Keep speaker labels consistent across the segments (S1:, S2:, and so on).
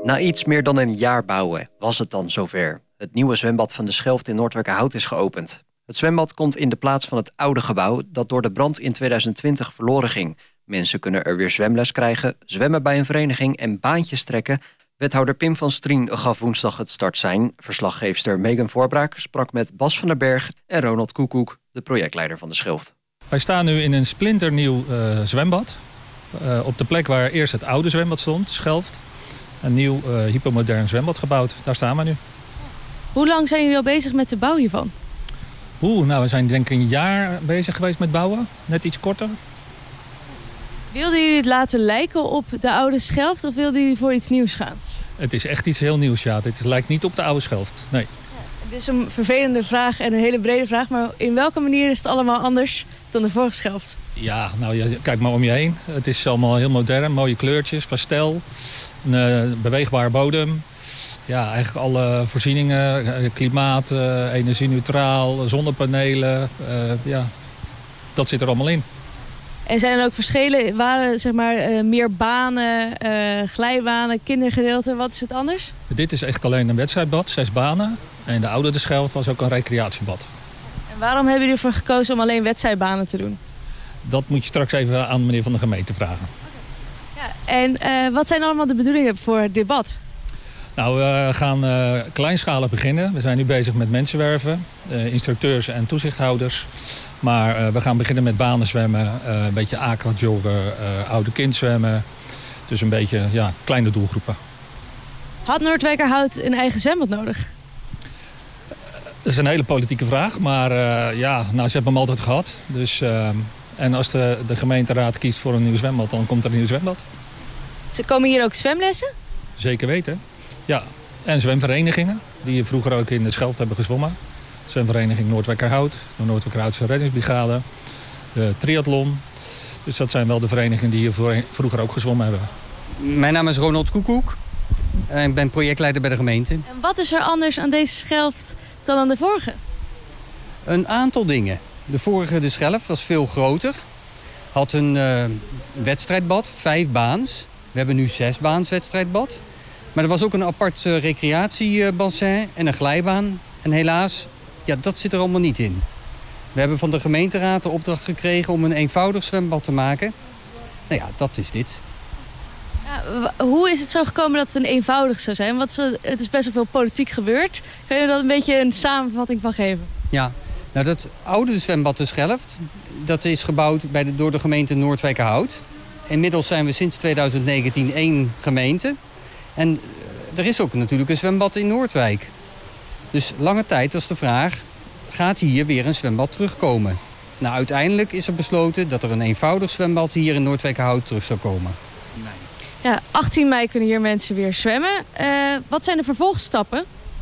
S1: Na iets meer dan een jaar bouwen was het dan zover. Het nieuwe zwembad van de Schelft in Noordwijkerhout is geopend. Het zwembad komt in de plaats van het oude gebouw dat door de brand in 2020 verloren ging. Mensen kunnen er weer zwemles krijgen, zwemmen bij een vereniging en baantjes trekken. Wethouder Pim van Strien gaf woensdag het startsein. Verslaggeefster Megan Voorbraak sprak met Bas van der Berg en Ronald Koekoek, de projectleider van de Schelft.
S2: Wij staan nu in een splinternieuw zwembad. Op de plek waar eerst het oude zwembad stond, Schelft. Een nieuw hypermodern zwembad gebouwd. Daar staan we nu.
S3: Hoe lang zijn jullie al bezig met de bouw hiervan?
S2: We zijn denk ik een jaar bezig geweest met bouwen. Net iets korter.
S3: Wilden jullie het laten lijken op de oude Schelft of wilden jullie voor iets nieuws gaan?
S2: Het is echt iets heel nieuws, ja. Het lijkt niet op de oude Schelft, nee.
S3: Het is een vervelende vraag en een hele brede vraag, maar in welke manier is het allemaal anders dan de vorige Schelft?
S2: Ja, kijk maar om je heen. Het is allemaal heel modern, mooie kleurtjes, pastel, een beweegbare bodem. Ja, eigenlijk alle voorzieningen, klimaat, energie-neutraal, zonnepanelen, dat zit er allemaal in.
S3: En zijn er ook verschillen? Waren zeg maar meer banen, glijbanen, kindergedeelten? Wat is het anders?
S2: Dit is echt alleen een wedstrijdbad, 6 banen. En de oude de Schelft was ook een recreatiebad.
S3: En waarom hebben jullie ervoor gekozen om alleen wedstrijdbanen te doen?
S2: Dat moet je straks even aan meneer van de gemeente vragen.
S3: Ja, en wat zijn allemaal de bedoelingen voor dit bad?
S2: Nou, we gaan kleinschalig beginnen. We zijn nu bezig met mensenwerven, instructeurs en toezichthouders. Maar we gaan beginnen met banenzwemmen, een beetje aquajoggen, oude kindzwemmen. Dus een beetje kleine doelgroepen.
S3: Had Noordwijkerhout een eigen zwembad nodig?
S2: Dat is een hele politieke vraag, maar ze hebben hem altijd gehad. Dus, en als de gemeenteraad kiest voor een nieuw zwembad, dan komt er een nieuw zwembad.
S3: Ze komen hier ook zwemlessen?
S2: Zeker weten, ja. En zwemverenigingen, die vroeger ook in de Schelft hebben gezwommen. Zwemvereniging Noordwijkerhout, de Noordwijkerhoutse reddingsbrigade, de triathlon. Dus dat zijn wel de verenigingen die hier vroeger ook gezwommen hebben.
S4: Mijn naam is Ronald Koekoek en ik ben projectleider bij de gemeente.
S3: En wat is er anders aan deze Schelft dan aan de vorige?
S4: Een aantal dingen. De vorige, de Schelft, was veel groter. Had een wedstrijdbad, 5 baans. We hebben nu 6 baans wedstrijdbad. Maar er was ook een apart recreatiebassin en een glijbaan. En helaas, dat zit er allemaal niet in. We hebben van de gemeenteraad de opdracht gekregen om een eenvoudig zwembad te maken. Nou ja, dat is dit.
S3: Ja, hoe is het zo gekomen dat het een eenvoudig zou zijn? Want het is best wel veel politiek gebeurd. Kun je daar een beetje een samenvatting van geven?
S4: Ja, nou dat oude zwembad de Schelft, dat is gebouwd door de gemeente Noordwijkerhout. Inmiddels zijn we sinds 2019 één gemeente. En er is ook natuurlijk een zwembad in Noordwijk. Dus lange tijd was de vraag, gaat hier weer een zwembad terugkomen? Nou, uiteindelijk is er besloten dat er een eenvoudig zwembad hier in Noordwijkerhout terug zou komen.
S3: Ja, 18 mei kunnen hier mensen weer zwemmen. Wat zijn de vervolgstappen?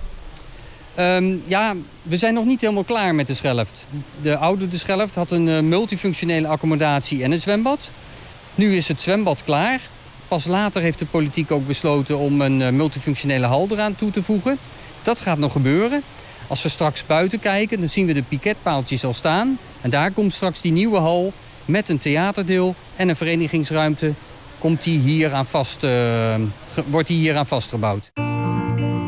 S4: We zijn nog niet helemaal klaar met de Schelft. De oude de Schelft had een multifunctionele accommodatie en een zwembad. Nu is het zwembad klaar. Pas later heeft de politiek ook besloten om een multifunctionele hal eraan toe te voegen. Dat gaat nog gebeuren. Als we straks buiten kijken, dan zien we de piketpaaltjes al staan. En daar komt straks die nieuwe hal met een theaterdeel en een verenigingsruimte. Wordt die hier aan vastgebouwd.